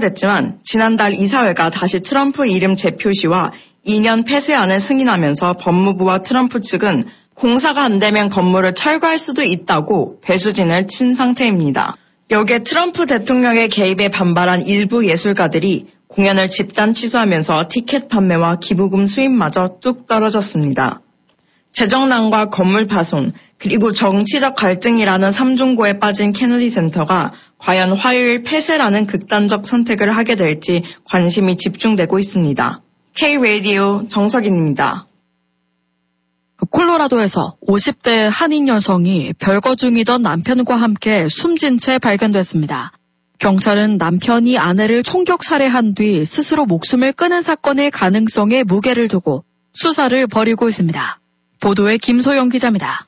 체포됐지만 지난달 이사회가 다시 트럼프 이름 재표시와 2년 폐쇄안을 승인하면서 법무부와 트럼프 측은 공사가 안 되면 건물을 철거할 수도 있다고 배수진을 친 상태입니다. 여기에 트럼프 대통령의 개입에 반발한 일부 예술가들이 공연을 집단 취소하면서 티켓 판매와 기부금 수입마저 뚝 떨어졌습니다. 재정난과 건물 파손, 그리고 정치적 갈등이라는 삼중고에 빠진 케네디 센터가 과연 화요일 폐쇄라는 극단적 선택을 하게 될지 관심이 집중되고 있습니다. K-라디오 정석인입니다. 콜로라도에서 50대 한인 여성이 별거 중이던 남편과 함께 숨진 채 발견됐습니다. 경찰은 남편이 아내를 총격 살해한 뒤 스스로 목숨을 끊은 사건의 가능성에 무게를 두고 수사를 벌이고 있습니다. 보도에 김소영 기자입니다.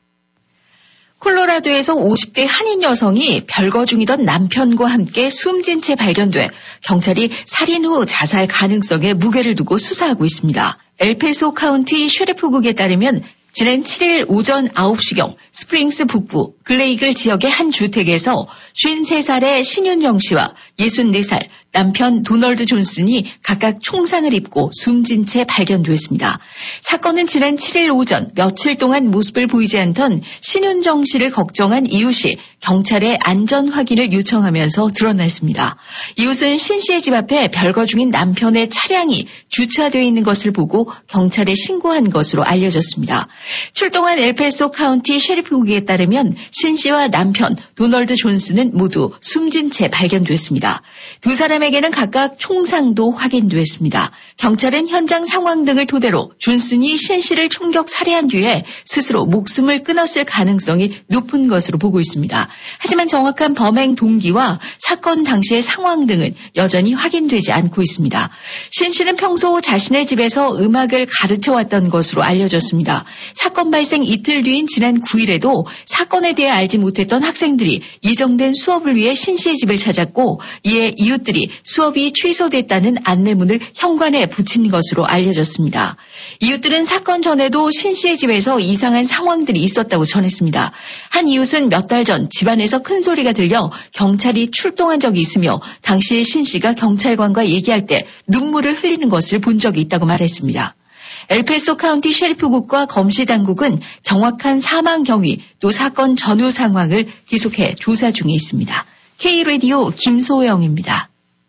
콜로라도에서 50대 한인 여성이 별거 중이던 남편과 함께 숨진 채 발견돼 경찰이 살인 후 자살 가능성에 무게를 두고 수사하고 있습니다. 엘페소 카운티 셰리프국에 따르면 지난 7일 오전 9시경 스프링스 북부 글레이글 지역의 한 주택에서 53살의 신윤영 씨와 64살 남편 도널드 존슨이 각각 총상을 입고 숨진 채 발견됐습니다. 사건은 지난 7일 오전 며칠 동안 모습을 보이지 않던 신윤정 씨를 걱정한 이웃이 경찰에 안전 확인을 요청하면서 드러났습니다. 이웃은 신 씨의 집 앞에 별거 중인 남편의 차량이 주차되어 있는 것을 보고 경찰에 신고한 것으로 알려졌습니다. 출동한 엘페소 카운티 셰리프국에 따르면 신 씨와 남편 도널드 존슨은 모두 숨진 채 발견됐습니다. 두 사람에게는 각각 총상도 확인됐습니다. 경찰은 현장 상황 등을 토대로 존슨이 신 씨를 총격 살해한 뒤에 스스로 목숨을 끊었을 가능성이 높은 것으로 보고 있습니다. 하지만 정확한 범행 동기와 사건 당시의 상황 등은 여전히 확인되지 않고 있습니다. 신 씨는 평소 자신의 집에서 음악을 가르쳐왔던 것으로 알려졌습니다. 사건 발생 이틀 뒤인 지난 9일에도 사건에 대해 알지 못했던 학생들이 예정된 수업을 위해 신 씨의 집을 찾았고 이에 이웃들이 수업이 취소됐다는 안내문을 현관에 붙인 것으로 알려졌습니다. 이웃들은 사건 전에도 신 씨의 집에서 이상한 상황들이 있었다고 전했습니다. 한 이웃은 몇 달 전 집안에서 큰 소리가 들려 경찰이 출동한 적이 있으며 당시 신 씨가 경찰관과 얘기할 때 눈물을 흘리는 것을 본 적이 있다고 말했습니다. 엘페소 카운티 셰리프국과 검시 당국은 정확한 사망 경위 또 사건 전후 상황을 계속해 조사 중에 있습니다. K-라디오 김소영입니다.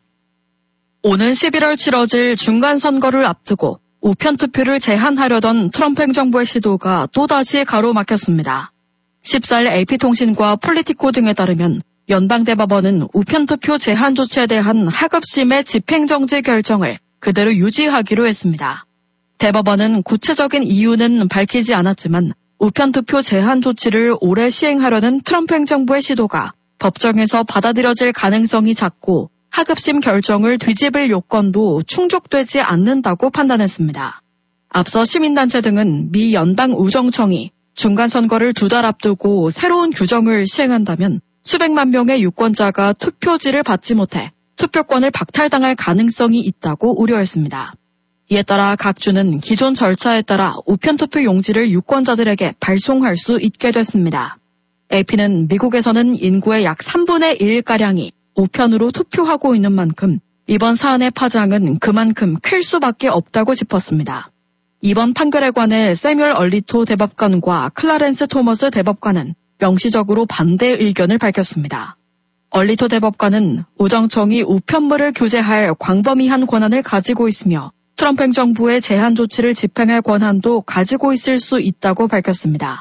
오는 11월 치러질 중간선거를 앞두고 우편투표를 제한하려던 트럼프 행정부의 시도가 또다시 가로막혔습니다. 14일 AP통신과 폴리티코 등에 따르면 연방대법원은 우편투표 제한 조치에 대한 하급심의 집행정지 결정을 그대로 유지하기로 했습니다. 대법원은 구체적인 이유는 밝히지 않았지만 우편투표 제한 조치를 올해 시행하려는 트럼프 행정부의 시도가 법정에서 받아들여질 가능성이 작고 하급심 결정을 뒤집을 요건도 충족되지 않는다고 판단했습니다. 앞서 시민단체 등은 미 연방우정청이 중간선거를 2달 앞두고 새로운 규정을 시행한다면 수백만 명의 유권자가 투표지를 받지 못해 투표권을 박탈당할 가능성이 있다고 우려했습니다. 이에 따라 각 주는 기존 절차에 따라 우편투표 용지를 유권자들에게 발송할 수 있게 됐습니다. AP는 미국에서는 인구의 약 3분의 1가량이 우편으로 투표하고 있는 만큼 이번 사안의 파장은 그만큼 클 수밖에 없다고 짚었습니다. 이번 판결에 관해 세뮤얼 얼리토 대법관과 클라렌스 토머스 대법관은 명시적으로 반대 의견을 밝혔습니다. 얼리토 대법관은 우정청이 우편물을 규제할 광범위한 권한을 가지고 있으며 트럼프 행정부의 제한 조치를 집행할 권한도 가지고 있을 수 있다고 밝혔습니다.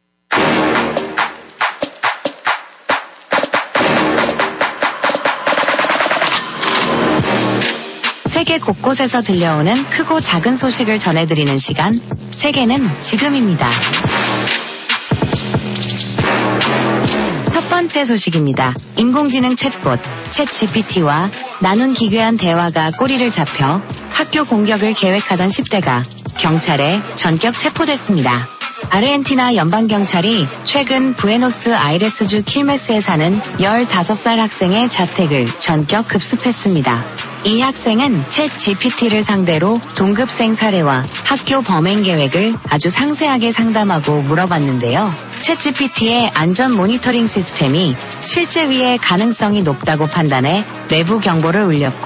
세계 곳곳에서 들려오는 크고 작은 소식을 전해드리는 시간, 세계는 지금입니다. 첫 번째 소식입니다. 인공지능 챗봇, 챗GPT와 나눈 기괴한 대화가 꼬리를 잡혀 학교 공격을 계획하던 10대가 경찰에 전격 체포됐습니다. 아르헨티나 연방경찰이 최근 부에노스아이레스주 킬메스에 사는 15살 학생의 자택을 전격 급습했습니다. 이 학생은 챗 GPT를 상대로 동급생 사례와 학교 범행 계획을 아주 상세하게 상담하고 물어봤는데요. 챗 GPT의 안전 모니터링 시스템이 실제 위해 가능성이 높다고 판단해 내부 경보를 울렸고